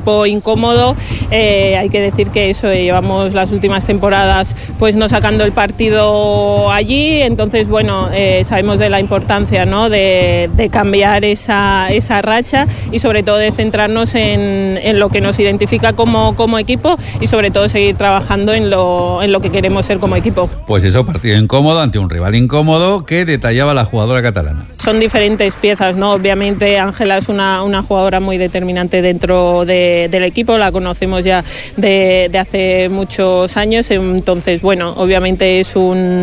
equipo incómodo. Hay que decir que eso, llevamos las últimas temporadas pues no sacando el partido allí, entonces bueno, sabemos de la importancia, ¿no?, de cambiar esa racha y sobre todo de centrarnos en lo que nos identifica como equipo y sobre todo seguir trabajando en lo que queremos ser como equipo. Pues eso, partido incómodo ante un rival incómodo que detallaba la jugadora catalana. Son diferentes piezas, ¿no? Obviamente Ángela es una jugadora muy determinante dentro del equipo, la conocemos ya de hace muchos años, entonces bueno, obviamente es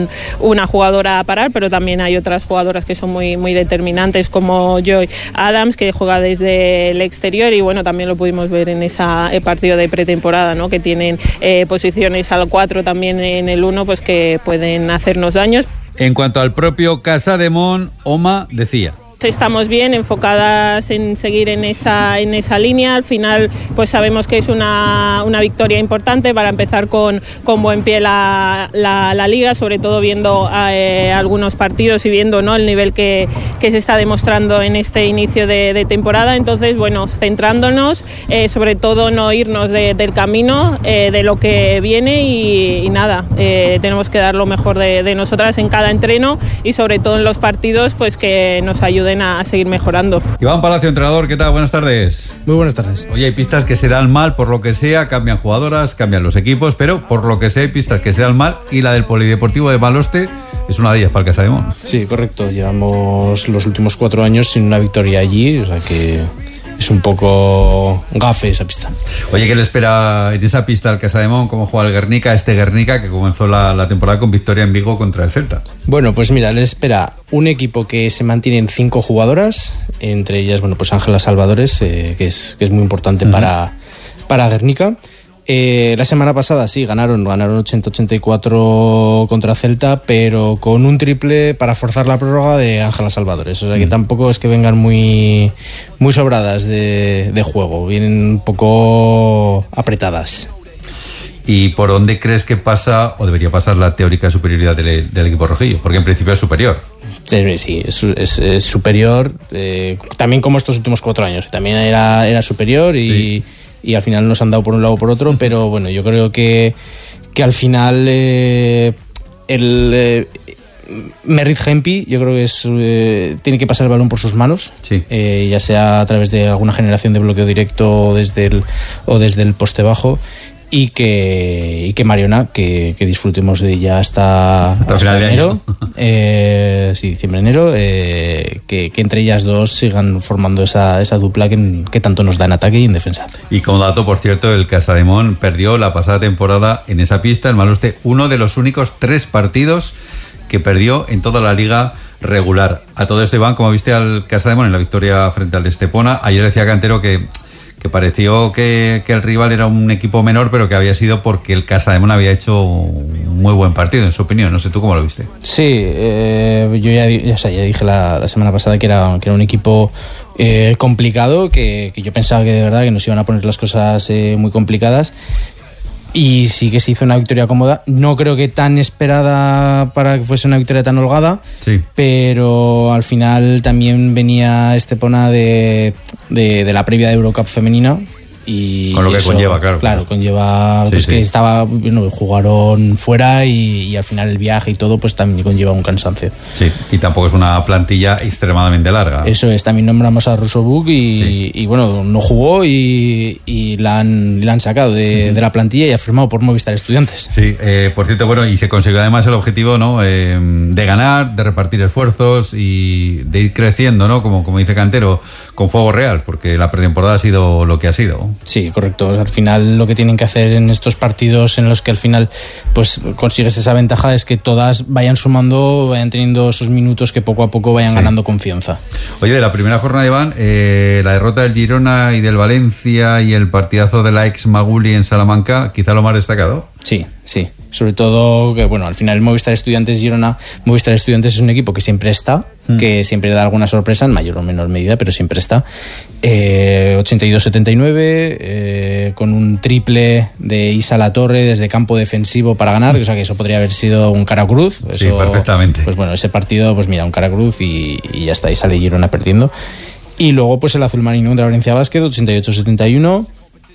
una jugadora a parar, pero también hay otras jugadoras que son muy, muy determinantes como Joy Adams, que juega desde el exterior y bueno, también lo pudimos ver en ese partido de pretemporada, ¿no?, que tienen posiciones al 4, también en el 1, pues que pueden hacernos daños. En cuanto al propio Casademont, Oma decía: estamos bien enfocadas en seguir en esa línea. Al final pues sabemos que es una victoria importante para empezar con buen pie la liga, sobre todo viendo algunos partidos y viendo, ¿no?, el nivel que se está demostrando en este inicio de temporada. Entonces bueno, centrándonos, sobre todo no irnos del camino, de lo que viene y nada, tenemos que dar lo mejor de nosotras en cada entreno y sobre todo en los partidos pues que nos ayuden a seguir mejorando. Iván Palacio, entrenador, ¿qué tal? Buenas tardes. Muy buenas tardes. Oye, hay pistas que se dan mal por lo que sea, cambian jugadoras, cambian los equipos, pero por lo que sea hay pistas que se dan mal y la del Polideportivo de Baloste es una de ellas para el Casademont. Sí, correcto. Llevamos los últimos 4 años sin una victoria allí, o sea que es un poco gafe esa pista. Oye, ¿qué le espera en esa pista al Casademont? ¿Cómo juega el Guernica que comenzó la temporada con victoria en Vigo contra el Celta? Bueno, pues mira, le espera un equipo que se mantiene en 5 jugadoras, entre ellas, bueno, pues Ángela Salvadores, que es muy importante para Guernica. La semana pasada sí, ganaron 80-84 contra Celta, pero con un triple para forzar la prórroga de Ángela Salvadores. O sea que tampoco es que vengan muy, muy sobradas de juego, vienen un poco apretadas. ¿Y por dónde crees que pasa o debería pasar la teórica superioridad del equipo rojillo? Porque en principio es superior. Sí, es superior, también como estos últimos 4 años. También era superior y al final nos han dado por un lado o por otro, pero bueno, yo creo que al final Merrit Hempi, yo creo que tiene que pasar el balón por sus manos, sí. Ya sea a través de alguna generación de bloqueo directo o desde el poste bajo. Y que Mariona, que disfrutemos de ella hasta enero, diciembre-enero, que entre ellas dos sigan formando esa dupla que tanto nos da en ataque y en defensa. Y como dato, por cierto, el Casademont perdió la pasada temporada en esa pista, el Baloste, uno de los únicos 3 partidos que perdió en toda la liga regular. A todo esto, Iván, como viste al Casademont en la victoria frente al Estepona, ayer decía Cantero que pareció que el rival era un equipo menor, pero que había sido porque el Casademont había hecho un muy buen partido, en su opinión. No sé tú cómo lo viste. Sí, yo ya dije la semana pasada que era un equipo complicado, que yo pensaba que de verdad que nos iban a poner las cosas muy complicadas. Y sí que se hizo una victoria cómoda. No creo que tan esperada para que fuese una victoria tan holgada, sí. Pero al final también venía Estepona de la previa de Eurocup femenina. Y con lo que eso conlleva, claro. Conlleva pues que jugaron fuera y al final el viaje y todo pues también conlleva un cansancio. Sí, y tampoco es una plantilla extremadamente larga. Eso es, también nombramos a Rusobuk y bueno, no jugó y la han sacado de la plantilla y ha firmado por Movistar Estudiantes. Sí, por cierto, bueno, y se consiguió además el objetivo, ¿no?, de ganar, de repartir esfuerzos y de ir creciendo, ¿no?, como dice Cantero, con fuego real, porque la pretemporada ha sido lo que ha sido. Sí, correcto. Al final lo que tienen que hacer en estos partidos en los que al final pues consigues esa ventaja es que todas vayan sumando, vayan teniendo esos minutos que poco a poco vayan ganando confianza. Oye, de la primera jornada, Iván, la derrota del Girona y del Valencia y el partidazo de la ex Maguli en Salamanca, quizá lo más destacado. Sí. Sobre todo que, bueno, al final Movistar Estudiantes es un equipo que siempre está, que siempre da alguna sorpresa en mayor o menor medida, pero siempre está. 82-79, con un triple de Isa Latorre desde campo defensivo para ganar, o sea que eso podría haber sido un cara cruz. Eso, sí, perfectamente. Pues bueno, ese partido, pues mira, un cara cruz y ya está, y sale Girona perdiendo. Y luego pues el azul marino contra Valencia Basket, 88-71,